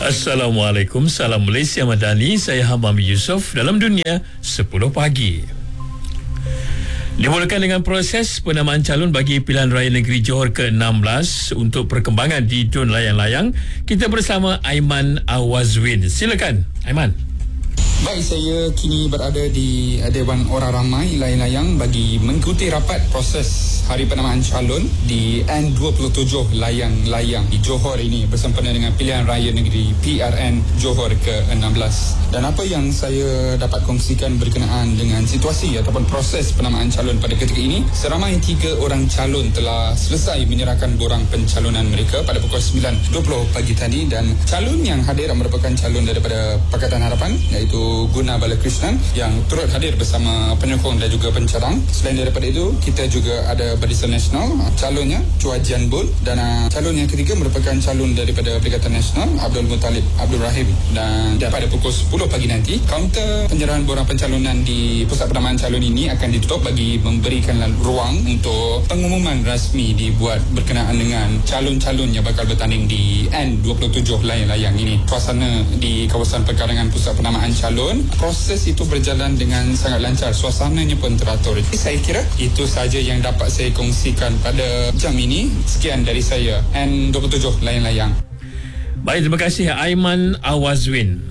Assalamualaikum, salam Malaysia Madani. Saya Hamam Yusof dalam Dunia 10 Pagi. Dimulakan dengan proses penamaan calon bagi pilihan raya negeri Johor ke-16 untuk perkembangan di Dun Layang-Layang. Kita bersama Aiman Awazwin. Silakan, Aiman. Baik, saya kini berada di Dewan Orang Ramai Layang-Layang bagi mengikuti rapat proses hari penamaan calon di N27 Layang-Layang di Johor ini bersempena dengan pilihan raya negeri PRN Johor ke-16. Dan apa yang saya dapat kongsikan berkenaan dengan situasi ataupun proses penamaan calon pada ketika ini, seramai 3 orang calon telah selesai menyerahkan borang pencalonan mereka pada pukul 9.20 pagi tadi, dan calon yang hadir merupakan calon daripada Pakatan Harapan iaitu Guna Balakrishnan yang turut hadir bersama penyokong dan juga pencerang. Selain daripada itu, kita juga ada Barisan Nasional, calonnya Chua Jian Bun, dan calon yang ketiga merupakan calon daripada Perikatan Nasional Abdul Muttalib Abdul Rahim. Dan pada pukul 10 pagi nanti, kaunter penyerahan borang pencalonan di pusat penamaan calon ini akan ditutup bagi memberikan ruang untuk pengumuman rasmi dibuat berkenaan dengan calon-calon yang bakal bertanding di N27 Layang-Layang ini. Suasana di kawasan perkarangan pusat penamaan calon, proses itu berjalan dengan sangat lancar, suasananya pun teratur. Saya kira itu sahaja yang dapat saya kongsikan pada jam ini. Sekian dari saya, N27 Layang-Layang. Baik, terima kasih Aiman Awazwin.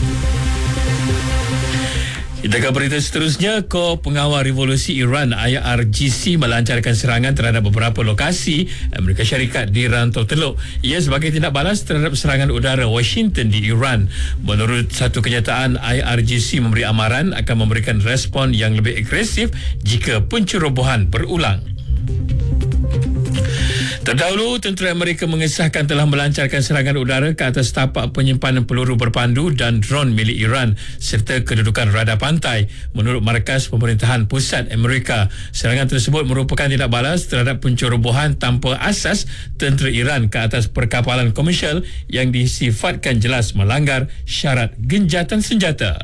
Kita ke berita seterusnya. Kor Pengawal Revolusi Iran IRGC melancarkan serangan terhadap beberapa lokasi Amerika Syarikat di Rantau Teluk. Ia sebagai tindak balas terhadap serangan udara Washington di Iran. Menurut satu kenyataan, IRGC memberi amaran akan memberikan respon yang lebih agresif jika pencerobohan berulang. Terdahulu, tentera Amerika mengesahkan telah melancarkan serangan udara ke atas tapak penyimpanan peluru berpandu dan dron milik Iran serta kedudukan radar pantai. Menurut Markas Pemerintahan Pusat Amerika, serangan tersebut merupakan tindak balas terhadap pencerobohan tanpa asas tentera Iran ke atas perkapalan komersial yang disifatkan jelas melanggar syarat gencatan senjata.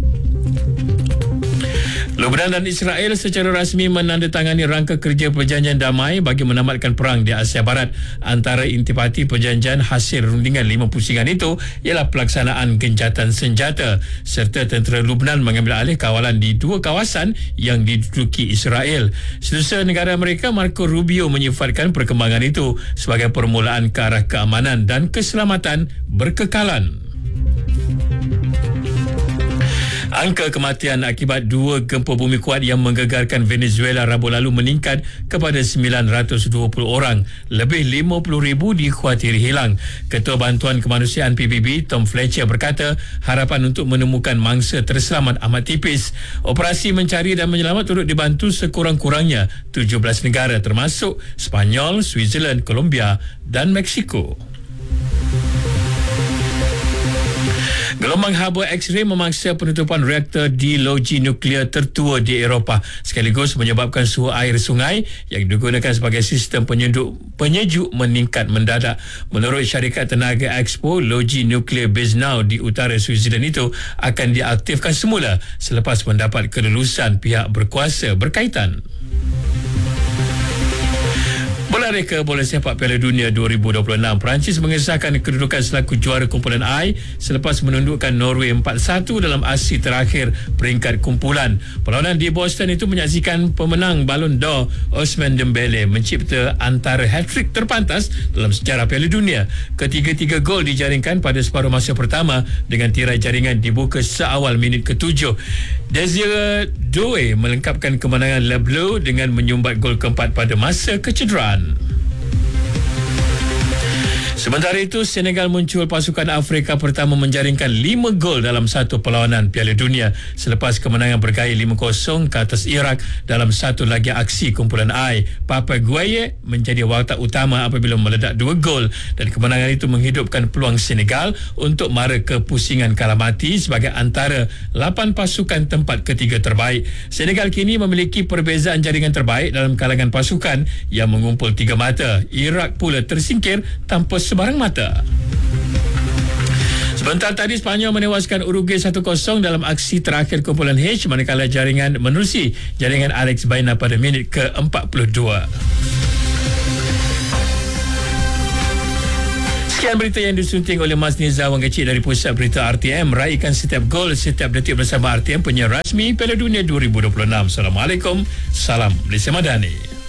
Lebanon dan Israel secara rasmi menandatangani rangka kerja perjanjian damai bagi menamatkan perang di Asia Barat. Antara intipati perjanjian hasil rundingan 5 pusingan itu ialah pelaksanaan gencatan senjata serta tentera Lebanon mengambil alih kawalan di 2 kawasan yang diduduki Israel. Setiausaha Negara Amerika Marco Rubio menyifatkan perkembangan itu sebagai permulaan ke arah keamanan dan keselamatan berkekalan. Angka kematian akibat 2 gempa bumi kuat yang menggegarkan Venezuela Rabu lalu meningkat kepada 920 orang. Lebih 50,000 dikhawatiri hilang. Ketua Bantuan Kemanusiaan PBB Tom Fletcher berkata harapan untuk menemukan mangsa terselamat amat tipis. Operasi mencari dan menyelamat turut dibantu sekurang-kurangnya 17 negara termasuk Spanyol, Switzerland, Colombia dan Mexico. Gelombang haba X-ray memaksa penutupan reaktor di loji nuklear tertua di Eropah sekaligus menyebabkan suhu air sungai yang digunakan sebagai sistem penyejuk meningkat mendadak. Menurut syarikat tenaga Expo, loji nuklear Beznau di utara Switzerland itu akan diaktifkan semula selepas mendapat kelulusan pihak berkuasa berkaitan. Bola reka bola sepak Piala Dunia 2026. Perancis mengesahkan kedudukan selaku juara kumpulan I selepas menundukkan Norway 4-1 dalam aksi terakhir peringkat kumpulan. Perlawanan di Boston itu menyaksikan pemenang Ballon d'Or Ousmane Dembélé mencipta antara hat-trick terpantas dalam sejarah Piala Dunia. Ketiga-tiga gol dijaringkan pada separuh masa pertama dengan tirai jaringan dibuka seawal minit ke-7. Desire Doué melengkapkan kemenangan Le Bleu dengan menyumbat gol keempat pada masa kecederaan. Sementara itu, Senegal muncul pasukan Afrika pertama menjaringkan 5 gol dalam satu perlawanan Piala Dunia selepas kemenangan bergaya 5-0 ke atas Iraq dalam satu lagi aksi kumpulan I. Papa Gueye menjadi watak utama apabila meledak 2 gol dan kemenangan itu menghidupkan peluang Senegal untuk mara ke pusingan kalah mati sebagai antara 8 pasukan tempat ketiga terbaik. Senegal kini memiliki perbezaan jaringan terbaik dalam kalangan pasukan yang mengumpul 3 mata. Iraq pula tersingkir tanpa sebarang mata. Sebentar tadi Sepanyol menewaskan Uruguay 1-0 dalam aksi terakhir kumpulan H manakala jaringan menerusi jaringan Alex Baena pada minit ke-42. Sekian berita yang disunting oleh Mas Nizar Wang Kecil dari Pusat Berita RTM. Raikan setiap gol, setiap detik bersama RTM, penyiar rasmi Piala Dunia 2026. Assalamualaikum. Salam Malaysia Madani.